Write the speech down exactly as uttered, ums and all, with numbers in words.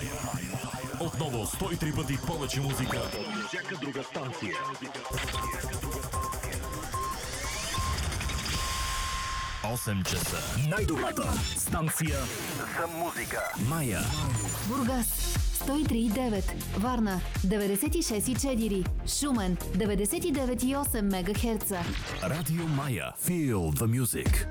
Отново сто и три пъти повече музика от всяка друга станция. осем часа. Най-добрата станция за музика. Мая. Бургас сто и три и девет, Варна деветдесет и шест и четири, Шумен деветдесет и девет и осем мегахерца. Радио Мая. Feel the music.